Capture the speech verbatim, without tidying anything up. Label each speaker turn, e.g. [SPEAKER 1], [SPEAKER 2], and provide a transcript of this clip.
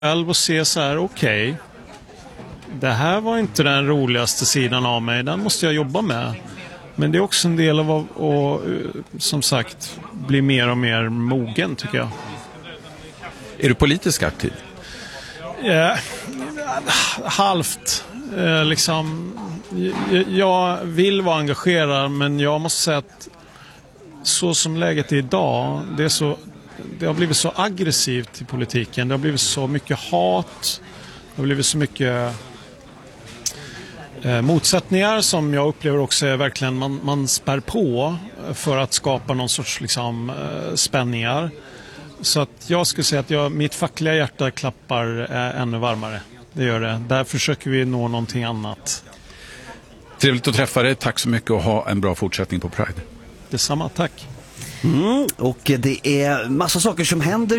[SPEAKER 1] själv och se så här, okej, okay, det här var inte den roligaste sidan av mig, den måste jag jobba med. Men det är också en del av att, och, som sagt, bli mer och mer mogen, tycker jag.
[SPEAKER 2] Är du politiskt aktiv?
[SPEAKER 1] Ja, halvt. Eh, liksom, jag vill vara engagerad, men jag måste säga att så som läget är idag, det, är så, det har blivit så aggressivt i politiken. Det har blivit så mycket hat. Det har blivit så mycket eh, motsättningar som jag upplever också är verkligen man, man spär på för att skapa någon sorts liksom, eh, spänningar. Så att jag skulle säga att jag, mitt fackliga hjärta klappar eh, ännu varmare. Det gör det. Där försöker vi nå någonting annat.
[SPEAKER 2] Trevligt att träffa dig. Tack så mycket och ha en bra fortsättning på Pride.
[SPEAKER 1] Detsamma, tack.
[SPEAKER 3] Mm, och det är massa saker som händer